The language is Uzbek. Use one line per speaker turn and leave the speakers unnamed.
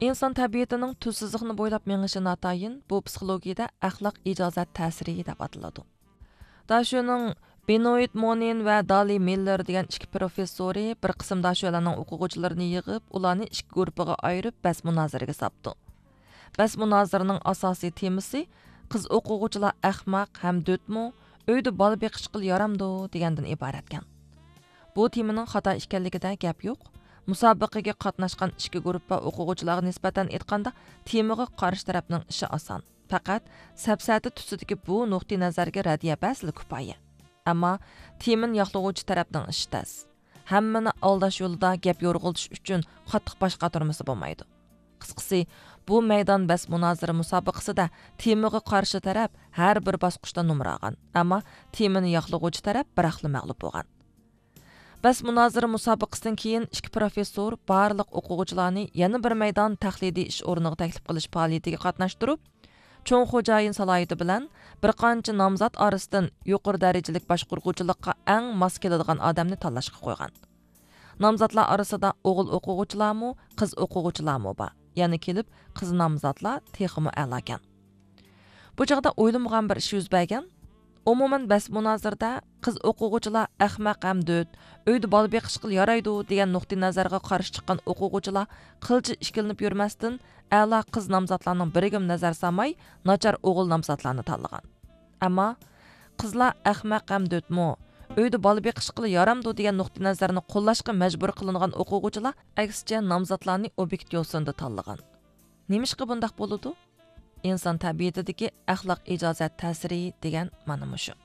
İnsan təbiətinin tüzsüzlüğünü boylap mengişi natayın bu psixologiyada axloq ijozat ta'siri deb ataladi. Dashuning Benoit Monin va Dali Miller degan ikki professori bir qism dashularning o'quvchilarini yig'ib, ularni ikki guruhga ayirib bas munozaraga sapdi. Bas munozaraning asosiy temasi qiz o'quvchilar ahmoq ham do'tmi, uyda bola beqish qil yaramdi degandan iboratkan. Bu temaning xato ekanligida gap yo'q. Musobaqaga qatnashgan ikki guruhga o'quvchilarga nisbatan aytganda temaga qarshi tarafning ishi oson. Faqat safsati tusidagi bu nuqtai nazarga raddiya basli kifoya. Ammo temani yoqlovchi tarafning ishi tas. Hammani aldash yo'lida gap yo'rg'iltish uchun qattiq bosh qotirmasi bo'lmaydi. Qisqasi, bu maydon bas munozara musobaqasida temaga qarshi taraf har bir bosqichda numragan, ammo temani yoqlovchi taraf biraqli mag'lub bo'lgan. Bas munozara musobaqasidan keyin ikki professor barliq o'quvchilarni yana bir maydon tahliliy ish o'rniga taklif qilish faoliyatiga qatnashtirib, cho'ng xo'jayin salohiyati bilan bir qancha nomzod orasidan yuqori darajalik boshqaruvchilikqa eng mos keladigan odamni tanlashga qo'ygan. Nomzodlar orasida o'g'il o'quvchilarmi, qiz o'quvchilarmi bor. Ya'ni kelib qiz nomzodlar texmi a'lokan. Bu chaqda o'ylamgan bir ish yuz bergan. Umuman bas munozirada qiz o'quvchilar ahmaq hamdud, uyda bola beqish qil yaraydi degan nuqtai nazarga qarshi chiqqan o'quvchilar qilchi ishkilinib yurmasdan a'lo qiz nomzodlarning biriga nazar solmay nachar o'g'il nomzodlarni tanlagan. Ammo qizlar ahmaq hamdudmi, uyda bola beqish qil yaramdi degan nuqtai nazarni qo'llashga majbur qilingan o'quvchilar aksicha nomzodlarni obyekt yo'sinda tanlagan. Nimishqa bundaq bo'ladi? İnsan təbiətidəki əxlaq icazət təsiri degan mana mushu.